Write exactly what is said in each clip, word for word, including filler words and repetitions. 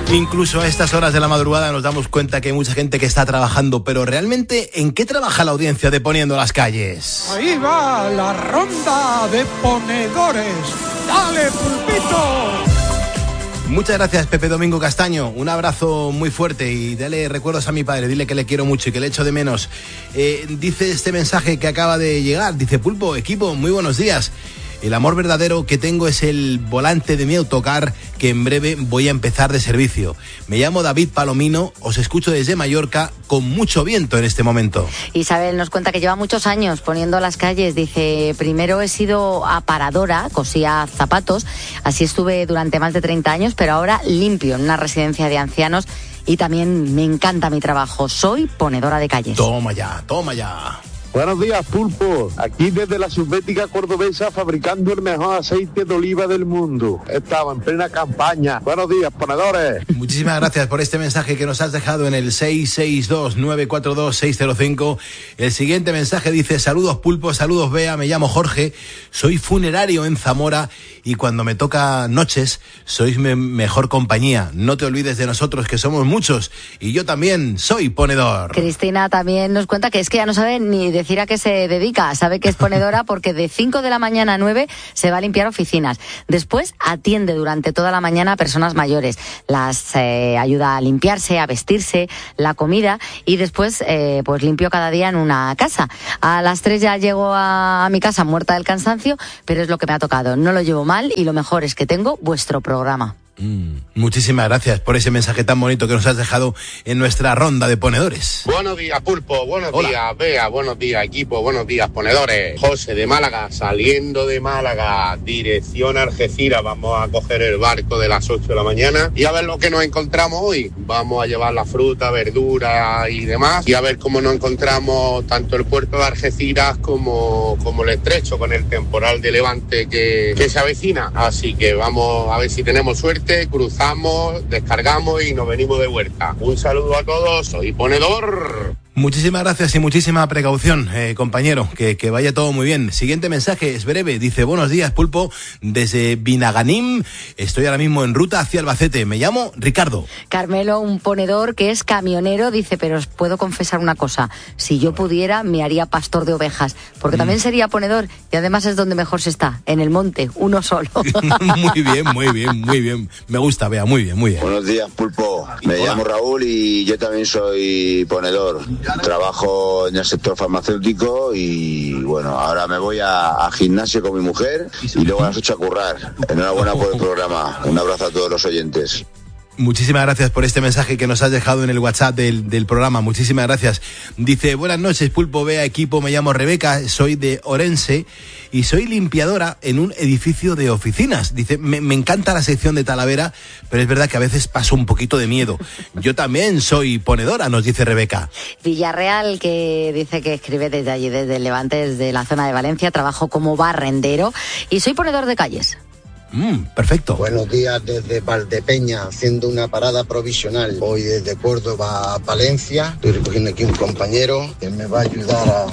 Incluso a estas horas de la madrugada nos damos cuenta que hay mucha gente que está trabajando, pero realmente, ¿en qué trabaja la audiencia de Poniendo las Calles? Ahí va la ronda de ponedores. ¡Dale, pulpito! Muchas gracias, Pepe Domingo Castaño. Un abrazo muy fuerte y dale recuerdos a mi padre. Dile que le quiero mucho y que le echo de menos. Eh, dice este mensaje que acaba de llegar. Dice: Pulpo, equipo, muy buenos días. El amor verdadero que tengo es el volante de mi autocar, que en breve voy a empezar de servicio. Me llamo David Palomino, os escucho desde Mallorca, con mucho viento en este momento. Isabel nos cuenta que lleva muchos años poniendo las calles. Dice: primero he sido aparadora, cosía zapatos, así estuve durante más de treinta años, pero ahora limpio en una residencia de ancianos y también me encanta mi trabajo. Soy ponedora de calles. Toma ya, toma ya. Buenos días, Pulpo. Aquí desde la Subbética Cordobesa, fabricando el mejor aceite de oliva del mundo. Estamos en plena campaña. Buenos días, ponedores. Muchísimas gracias por este mensaje que nos has dejado en el seis seis dos, nueve cuatro dos, seis cero cinco. El siguiente mensaje dice: saludos, Pulpo, saludos, Bea, me llamo Jorge, soy funerario en Zamora y cuando me toca noches sois mi mejor compañía. No te olvides de nosotros, que somos muchos, y yo también soy ponedor. Cristina también nos cuenta que es que ya no sabe ni decir a qué se dedica. Sabe que es ponedora porque de cinco de la mañana a nueve se va a limpiar oficinas. Después atiende durante toda la mañana a personas mayores. Las eh, ayuda a limpiarse, a vestirse, la comida, y después eh, pues limpio cada día en una casa. A las tres ya llego a, a mi casa muerta del cansancio, pero es lo que me ha tocado. No lo llevo mal y lo mejor es que tengo vuestro programa. Mm, muchísimas gracias por ese mensaje tan bonito que nos has dejado en nuestra ronda de ponedores. Buenos días, Pulpo, buenos Hola. días, Bea, buenos días, equipo, buenos días, ponedores. José de Málaga, saliendo de Málaga, dirección Algeciras. Vamos a coger el barco de las ocho de la mañana y a ver lo que nos encontramos hoy. Vamos a llevar la fruta, verdura y demás, y a ver cómo nos encontramos tanto el puerto de Algeciras como, como el estrecho, con el temporal de levante que, que se avecina. Así que vamos a ver si tenemos suerte. Cruzamos, descargamos y nos venimos de vuelta. Un saludo a todos, soy ponedor. Muchísimas gracias y muchísima precaución, eh, compañero, que, que vaya todo muy bien. Siguiente mensaje, es breve, dice: buenos días, Pulpo, desde Binaganim, estoy ahora mismo en ruta hacia Albacete, me llamo Ricardo. Carmelo, un ponedor que es camionero, dice: pero os puedo confesar una cosa, si yo pudiera me haría pastor de ovejas, porque mm. también sería ponedor y además es donde mejor se está, en el monte, uno solo. Muy bien, muy bien, muy bien, me gusta, Bea, muy bien, muy bien. Buenos días, Pulpo, me Hola. llamo Raúl y yo también soy ponedor. Trabajo en el sector farmacéutico y bueno, ahora me voy a, a gimnasio con mi mujer y luego a las ocho a currar. Enhorabuena por el programa. Un abrazo a todos los oyentes. Muchísimas gracias por este mensaje que nos has dejado en el WhatsApp del, del programa. Muchísimas gracias. Dice: buenas noches, Pulpo, Bea, equipo, me llamo Rebeca, soy de Orense y soy limpiadora en un edificio de oficinas. Dice: me, me encanta la sección de Talavera, pero es verdad que a veces paso un poquito de miedo. Yo también soy ponedora, nos dice Rebeca. Villarreal, que dice que escribe desde allí, desde el Levante, desde la zona de Valencia, trabajo como barrendero y soy ponedor de calles. Mm, perfecto. Buenos días desde Valdepeña, haciendo una parada provisional. Voy desde Córdoba a Valencia. Estoy recogiendo aquí un compañero que me va a ayudar a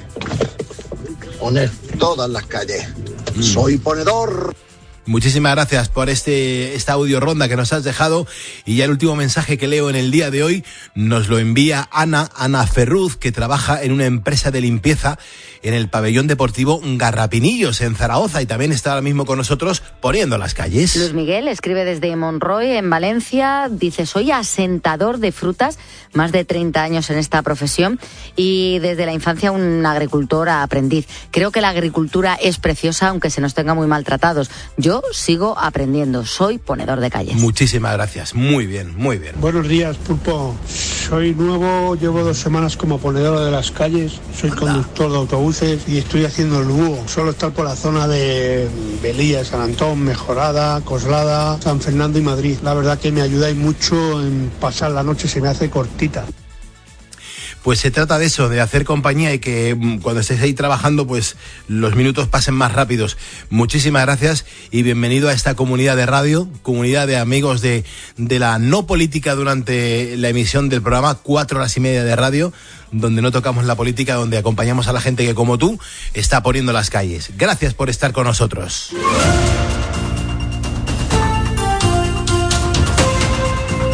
poner todas las calles. Mm. Soy ponedor. Muchísimas gracias por este esta audio ronda que nos has dejado, y ya el último mensaje que leo en el día de hoy nos lo envía Ana, Ana Ferruz, que trabaja en una empresa de limpieza en el pabellón deportivo Garrapinillos en Zaragoza y también está ahora mismo con nosotros poniendo las calles. Luis Miguel escribe desde Monroy en Valencia, dice: soy asentador de frutas, más de treinta años en esta profesión y desde la infancia un agricultor aprendiz. Creo que la agricultura es preciosa aunque se nos tenga muy maltratados. Yo sigo aprendiendo, soy ponedor de calles. Muchísimas gracias, muy bien, muy bien. Buenos días, Pulpo. Soy nuevo, llevo dos semanas como ponedor de las calles, soy Anda. conductor de autobuses y estoy haciendo el búho. Suelo estar por la zona de Belía, San Antón, Mejorada, Coslada, San Fernando y Madrid. La verdad que me ayudáis mucho en pasar la noche, se me hace cortita. Pues se trata de eso, de hacer compañía y que cuando estéis ahí trabajando, pues los minutos pasen más rápidos. Muchísimas gracias y bienvenido a esta comunidad de radio, comunidad de amigos de, de la no política durante la emisión del programa, cuatro horas y media de radio, donde no tocamos la política, donde acompañamos a la gente que, como tú, está poniendo las calles. Gracias por estar con nosotros.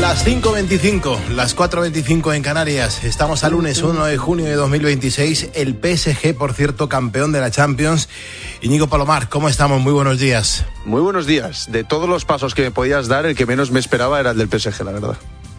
Las cinco veinticinco, las cuatro veinticinco en Canarias. Estamos al lunes uno de junio de dos mil veintiséis. El P S G, por cierto, campeón de la Champions. Íñigo Palomar, ¿cómo estamos? Muy buenos días. Muy buenos días. De todos los pasos que me podías dar, el que menos me esperaba era el del P S G, la verdad.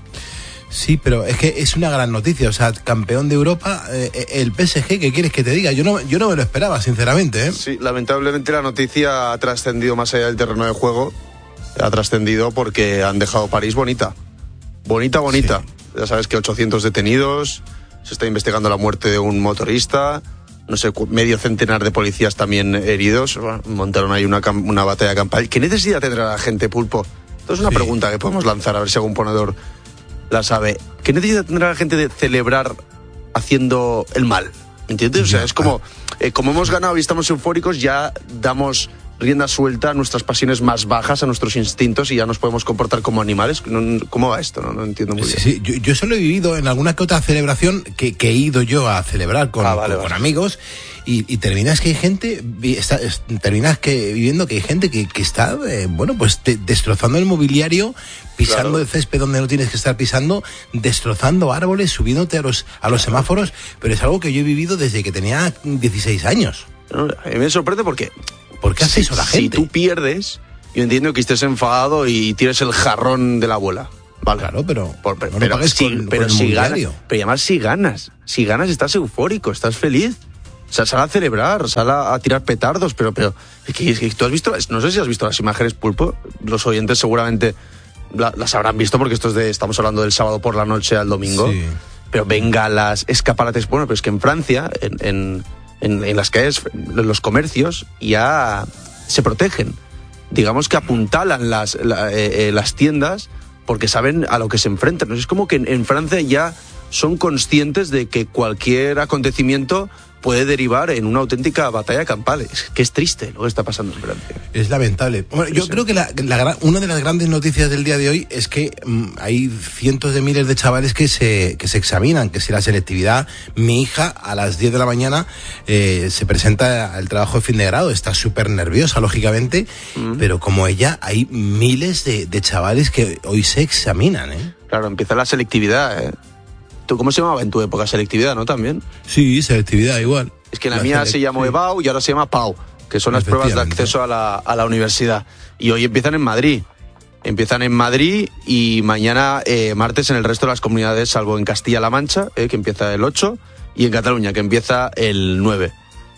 Sí, pero es que es una gran noticia. O sea, campeón de Europa, eh, el P S G, ¿qué quieres que te diga? Yo no, yo no me lo esperaba, sinceramente, ¿eh? Sí, lamentablemente la noticia ha trascendido más allá del terreno de juego. Ha trascendido porque han dejado París bonita. Bonita, bonita. Sí. Ya sabes que ochocientos detenidos, se está investigando la muerte de un motorista, no sé, medio centenar de policías también heridos. Bueno, montaron ahí una, una batalla campal. ¿Qué necesidad tendrá la gente, Pulpo? Esto es una sí. pregunta que podemos lanzar, a ver si algún ponedor la sabe. ¿Qué necesidad tendrá la gente de celebrar haciendo el mal? ¿Entiendes? O sea, es como, eh, como hemos ganado y estamos eufóricos, ya damos rienda suelta a nuestras pasiones más bajas, a nuestros instintos, y ya nos podemos comportar como animales. ¿Cómo va esto? No, no entiendo muy bien. Sí, sí. Yo, yo solo he vivido en alguna que otra celebración que, que he ido yo a celebrar con, ah, vale, con, vale. con amigos, y, y terminas que hay gente, está, terminas que viviendo que hay gente que, que está, eh, bueno, pues te, destrozando el mobiliario, pisando claro. el césped donde no tienes que estar pisando, destrozando árboles, subiéndote a los, a los claro. semáforos, pero es algo que yo he vivido desde que tenía dieciséis años. No, a mí me sorprende porque... ¿Por qué hace eso la gente? Si tú pierdes, yo entiendo que estés enfadado y tires el jarrón de la abuela. Vale. Claro, pero Por, pero, no pero, pagues si, con, pero con si ganas, pero además si ganas, si ganas estás eufórico, estás feliz. O sea, sal a celebrar, sal a, a tirar petardos, pero, pero es que, es que tú has visto, no sé si has visto las imágenes, Pulpo, los oyentes seguramente la, las habrán visto porque esto es de, estamos hablando del sábado por la noche al domingo, sí. pero bengalas, escaparates, bueno, pero es que en Francia, en, en, en, en las calles, en los comercios, ya se protegen, digamos que apuntalan las, la, eh, eh, las tiendas porque saben a lo que se enfrentan. Es como que en, en Francia ya son conscientes de que cualquier acontecimiento puede derivar en una auténtica batalla campal. Es que es triste lo que está pasando en Francia. Es lamentable. Bueno, yo sí. creo que la, la, una de las grandes noticias del día de hoy es que mmm, hay cientos de miles de chavales que se, que se examinan, que si la selectividad, mi hija a las diez de la mañana eh, se presenta al trabajo de fin de grado, está súper nerviosa, lógicamente, mm. pero como ella, hay miles de, de chavales que hoy se examinan, ¿eh? Claro, empieza la selectividad, ¿eh? ¿Tú cómo se llamaba en tu época? Selectividad, ¿no? También. Sí, selectividad igual. Es que la, la mía select- se llamó sí. EBAU y ahora se llama PAU, que son las pruebas de acceso a la, a la universidad. Y hoy empiezan en Madrid. Empiezan en Madrid y mañana, eh, martes, en el resto de las comunidades, salvo en Castilla-La Mancha, eh, que empieza el ocho, y en Cataluña, que empieza el nueve.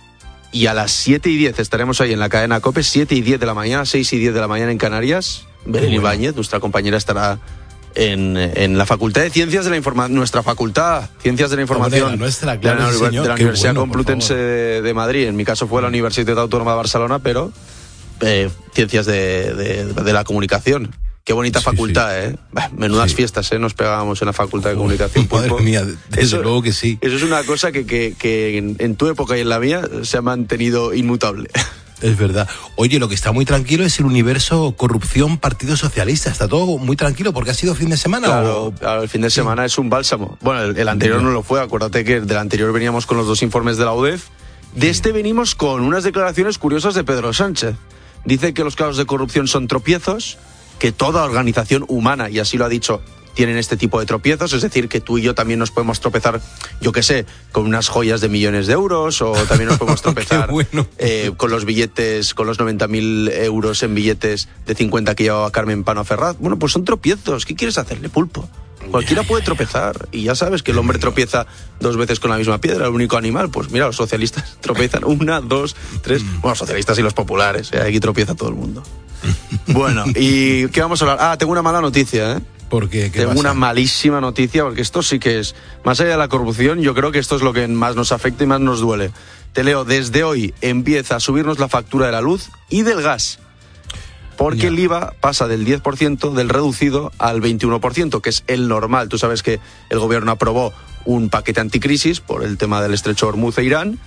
Y a las siete y diez estaremos ahí en la cadena COPE, siete y diez de la mañana, seis y diez de la mañana en Canarias. Belén bueno. Ibáñez, nuestra compañera, estará En, en la Facultad de Ciencias de la Información, nuestra Facultad Ciencias de la Información, Hombre, la nuestra, claro, de la, señor, de la Universidad bueno, Complutense de, de Madrid. En mi caso fue la Universitat Autónoma de Barcelona, pero eh, Ciencias de, de, de la Comunicación. Qué bonita sí, facultad, sí. ¿eh? Bah, menudas sí. fiestas, ¿eh? Nos pegábamos en la Facultad de Comunicación. Madre Pulpo. Mía, desde eso, luego que sí. Eso es una cosa que, que, que en, en tu época y en la mía se ha mantenido inmutable. Es verdad. Oye, lo que está muy tranquilo es el universo corrupción Partido Socialista. Está todo muy tranquilo porque ha sido fin de semana. Claro, o... claro el fin de semana sí. es un bálsamo. Bueno, el, el anterior no lo fue. Acuérdate que del anterior veníamos con los dos informes de la U D E F. De sí. este venimos con unas declaraciones curiosas de Pedro Sánchez. Dice que los casos de corrupción son tropiezos, que toda organización humana, y así lo ha dicho, tienen este tipo de tropiezos, es decir, que tú y yo también nos podemos tropezar, yo qué sé, con unas joyas de millones de euros, o también nos podemos tropezar bueno. eh, con los billetes, con los noventa mil euros en billetes de cincuenta que llevaba Carmen Pano Ferraz. Bueno, pues son tropiezos. ¿Qué quieres hacerle, Pulpo? Cualquiera puede tropezar, y ya sabes que el hombre tropieza dos veces con la misma piedra, el único animal. Pues mira, los socialistas tropiezan una, dos, tres. Bueno, los socialistas y los populares, ¿eh? Aquí tropieza todo el mundo. Bueno, ¿y qué vamos a hablar? Ah, tengo una mala noticia, ¿eh? ¿Por qué? ¿Qué Tengo pasa? una malísima noticia, porque esto sí que es, más allá de la corrupción, yo creo que esto es lo que más nos afecta y más nos duele. Te leo, desde hoy empieza a subirnos la factura de la luz y del gas, porque ya. el I V A pasa del diez por ciento del reducido al veintiuno por ciento, que es el normal. Tú sabes que el gobierno aprobó un paquete anticrisis por el tema del estrecho de Hormuz e Irán,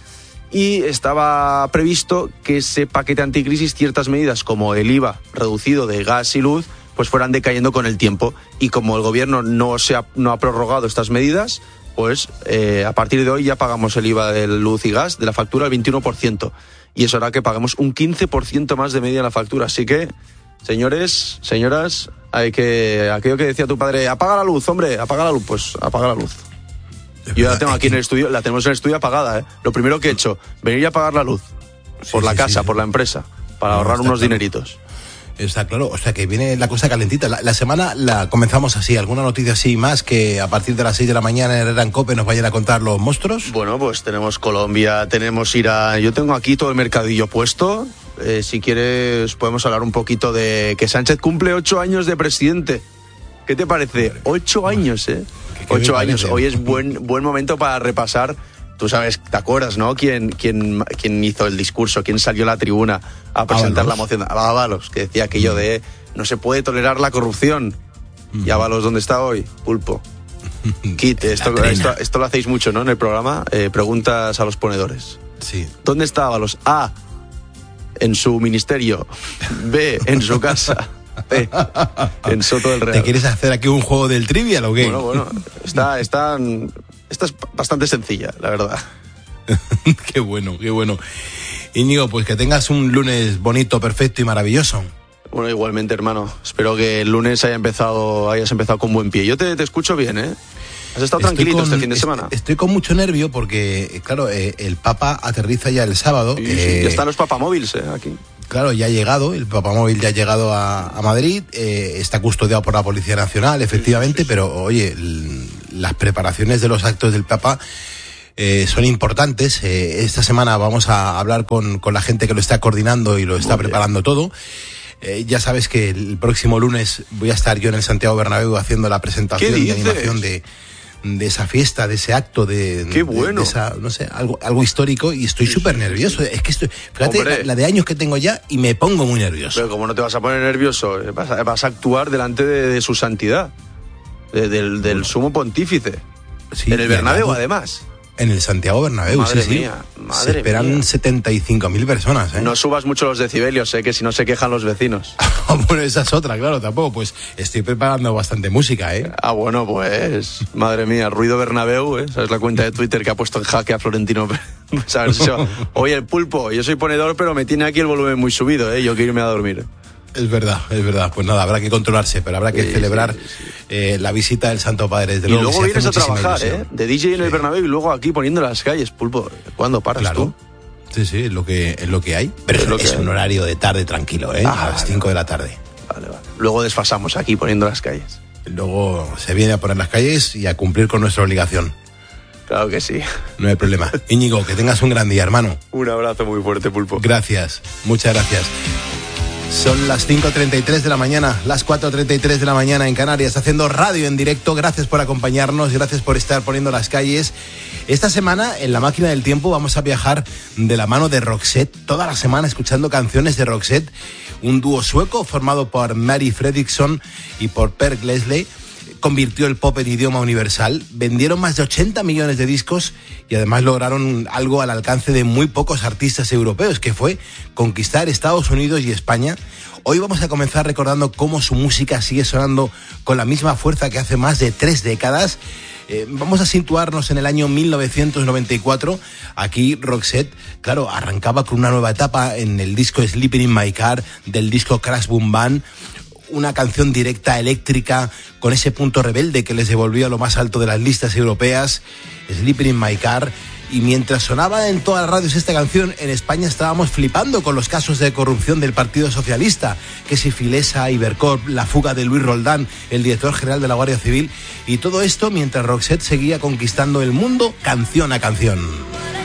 y estaba previsto que ese paquete anticrisis, ciertas medidas como el I V A reducido de gas y luz, pues fueran decayendo con el tiempo. Y como el gobierno no se ha, no ha prorrogado estas medidas, pues eh, a partir de hoy ya pagamos el I V A de luz y gas de la factura al veintiuno por ciento. Y eso hará que paguemos un quince por ciento más de media en la factura. Así que Señores, señoras, hay que aquello que decía tu padre, apaga la luz, hombre, apaga la luz, pues apaga la luz. Yo la tengo aquí en el estudio, la tenemos en el estudio apagada, ¿eh? Lo primero que he hecho, venir y apagar la luz. Por sí, la sí, casa, sí. por la empresa, para No, ahorrar unos claro. dineritos. Está claro, o sea que viene la cosa calentita. La, la semana la comenzamos así, alguna noticia así más que a partir de las seis de la mañana en Herrera en Cope nos vayan a contar los monstruos. Bueno, pues tenemos Colombia, tenemos Irán. Yo tengo aquí todo el mercadillo puesto. Eh, si quieres podemos hablar un poquito de que Sánchez cumple ocho años de presidente. ¿Qué te parece? Ocho años, ¿eh? ¿Qué- qué Ocho me años. parece? Hoy es buen buen momento para repasar. Tú sabes, ¿te acuerdas, no? ¿Quién, quién, quién hizo el discurso? ¿Quién salió a la tribuna a presentar Ábalos. la moción? Ábalos, que decía aquello de no se puede tolerar la corrupción. Y Ábalos, ¿dónde está hoy? Pulpo. Kit, esto, trena. esto, esto lo hacéis mucho, ¿no? En el programa, eh, preguntas a los ponedores. Sí. ¿Dónde está Ábalos? A, en su ministerio. B, en su casa. C, en Soto del Real. ¿Te quieres hacer aquí un juego del trivial o qué? Bueno, bueno, está, está, esta es bastante sencilla, la verdad. Qué bueno, qué bueno. Íñigo, pues que tengas un lunes bonito, perfecto y maravilloso. Bueno, igualmente, hermano. Espero que el lunes haya empezado, hayas empezado con buen pie. Yo te, te escucho bien, ¿eh? ¿Has estado Estoy tranquilito con- este fin de est- semana? Estoy con mucho nervio porque, eh, claro, eh, el Papa aterriza ya el sábado. Sí, sí, eh, ya están los papamóviles, ¿eh? Aquí. Claro, ya ha llegado, el papamóvil ya ha llegado a, a Madrid, eh, está custodiado por la Policía Nacional, efectivamente, pero oye, l- las preparaciones de los actos del Papa eh, son importantes. Eh, esta semana vamos a hablar con, con la gente que lo está coordinando y lo está Muy bien. preparando todo. Eh, ya sabes que el próximo lunes voy a estar yo en el Santiago Bernabéu haciendo la presentación ¿Qué y dices? animación de, de esa fiesta, de ese acto, de, ¡Qué de- bueno! de esa, no sé, algo, algo histórico y estoy súper nervioso. Es que estoy, fíjate, Hombre. la, la de años que tengo ya y me pongo muy nervioso. Pero como no te vas a poner nervioso, eh, vas a, vas a actuar delante de, de su santidad, de- del, del sumo pontífice. Sí, en el y Bernabéu, además, además. En el Santiago Bernabéu, Madre sí, sí. mía, madre Se esperan mía. setenta y cinco mil personas, ¿eh? No subas mucho los decibelios, eh, que si no se quejan los vecinos. Bueno, esa es otra, claro, tampoco. Pues estoy preparando bastante música, ¿eh? Ah, bueno, pues, madre mía, Ruido Bernabéu, ¿eh? Esa es la cuenta de Twitter que ha puesto en jaque a Florentino Pérez. A ver si se va. Oye, el Pulpo, yo soy ponedor, pero me tiene aquí el volumen muy subido, ¿eh? Yo quiero irme a dormir. Es verdad, es verdad. Pues nada, habrá que controlarse, pero habrá que Sí, celebrar sí, sí, sí. eh, la visita del Santo Padre. Desde Y luego luego que se vienes hace a muchísima trabajar, ilusión. ¿eh? De D J en el Sí. Bernabéu y luego aquí poniendo las calles, Pulpo. ¿Cuándo paras Claro. tú? Sí, sí, es lo que, es lo que hay. Pero Es es, lo que es hay. un horario de tarde tranquilo, ¿eh? Ah, a las vale, cinco de la tarde. Vale, vale. Luego desfasamos aquí poniendo las calles. Luego se viene a poner las calles y a cumplir con nuestra obligación. Claro que sí. No hay problema. Íñigo, que tengas un gran día, hermano. Un abrazo muy fuerte, Pulpo. Gracias, muchas gracias. Son las cinco treinta y tres de la mañana, las cuatro treinta y tres de la mañana en Canarias, haciendo radio en directo. Gracias por acompañarnos, gracias por estar poniendo las calles. Esta semana, en la máquina del tiempo, vamos a viajar de la mano de Roxette, toda la semana escuchando canciones de Roxette, un dúo sueco formado por Mary Fredriksson y por Per Gessle. Convirtió el pop en idioma universal, vendieron más de ochenta millones de discos y además lograron algo al alcance de muy pocos artistas europeos, que fue conquistar Estados Unidos y España. Hoy vamos a comenzar recordando cómo su música sigue sonando con la misma fuerza que hace más de tres décadas. Eh, vamos a situarnos en el año mil novecientos noventa y cuatro. Aquí Roxette, claro, arrancaba con una nueva etapa en el disco Sleeping in My Car del disco Crash Boom Band. Una canción directa, eléctrica, con ese punto rebelde que les devolvió a lo más alto de las listas europeas, Sleeping in My Car. Y mientras sonaba en todas las radios esta canción, en España estábamos flipando con los casos de corrupción del Partido Socialista, que si Filesa, Ibercorp, la fuga de Luis Roldán, el director general de la Guardia Civil, y todo esto mientras Roxette seguía conquistando el mundo canción a canción.